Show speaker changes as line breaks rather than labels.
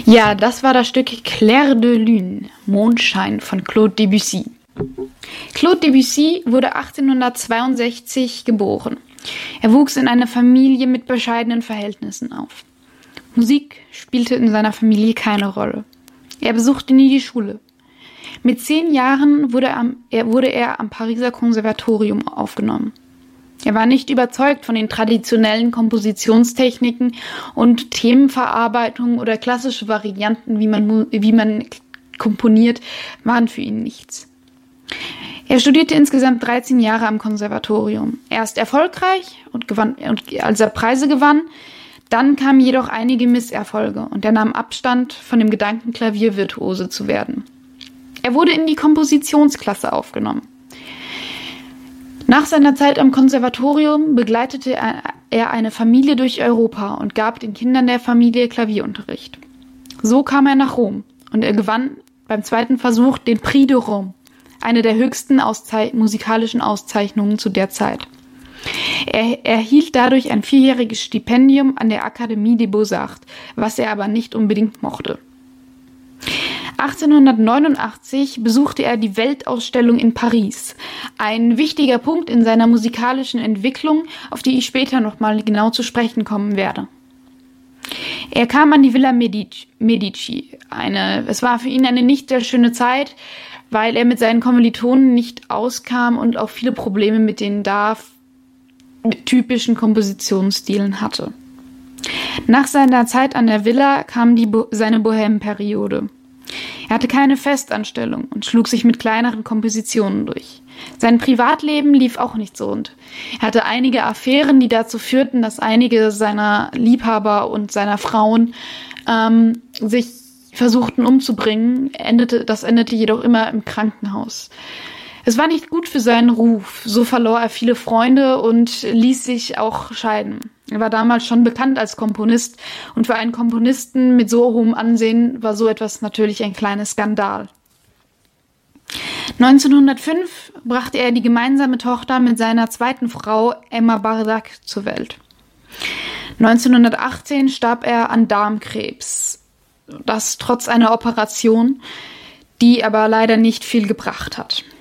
Ja, das war das Stück Clair de Lune, Mondschein von Claude Debussy. Claude Debussy wurde 1862 geboren. Er wuchs in einer Familie mit bescheidenen Verhältnissen auf. Musik spielte in seiner Familie keine Rolle. Er besuchte nie die Schule. Mit 10 Jahren wurde er am Pariser Konservatorium aufgenommen. Er war nicht überzeugt von den traditionellen Kompositionstechniken und Themenverarbeitung oder klassische Varianten, wie man komponiert, waren für ihn nichts. Er studierte insgesamt 13 Jahre am Konservatorium. Erst erfolgreich als er Preise gewann, dann kamen jedoch einige Misserfolge und er nahm Abstand von dem Gedanken, Klaviervirtuose zu werden. Er wurde in die Kompositionsklasse aufgenommen. Nach seiner Zeit am Konservatorium begleitete er eine Familie durch Europa und gab den Kindern der Familie Klavierunterricht. So kam er nach Rom und er gewann beim zweiten Versuch den Prix de Rome, eine der höchsten musikalischen Auszeichnungen zu der Zeit. Er erhielt dadurch ein 4-jähriges Stipendium an der Académie des Beaux-Arts, was er aber nicht unbedingt mochte. 1889 besuchte er die Weltausstellung in Paris, ein wichtiger Punkt in seiner musikalischen Entwicklung, auf die ich später nochmal genau zu sprechen kommen werde. Er kam an die Villa Medici. Es war für ihn eine nicht sehr schöne Zeit, weil er mit seinen Kommilitonen nicht auskam und auch viele Probleme mit den typischen Kompositionsstilen hatte. Nach seiner Zeit an der Villa kam seine Bohème-Periode. Er hatte keine Festanstellung und schlug sich mit kleineren Kompositionen durch. Sein Privatleben lief auch nicht so rund. Er hatte einige Affären, die dazu führten, dass einige seiner Liebhaber und seiner Frauen sich versuchten umzubringen. Das endete jedoch immer im Krankenhaus. Es war nicht gut für seinen Ruf. So verlor er viele Freunde und ließ sich auch scheiden. Er war damals schon bekannt als Komponist und für einen Komponisten mit so hohem Ansehen war so etwas natürlich ein kleiner Skandal. 1905 brachte er die gemeinsame Tochter mit seiner zweiten Frau Emma Bardac zur Welt. 1918 starb er an Darmkrebs, das trotz einer Operation, die aber leider nicht viel gebracht hat.